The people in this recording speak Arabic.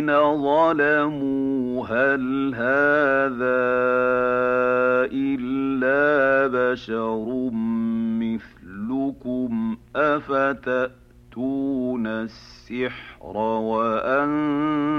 ظَلَمُوا هَلْ هَٰذَا إِلَّا بَشَرٌ مِّثْلُكُمْ أَفَتَأْتُونَ السِّحْرَ وَأَنتُمْ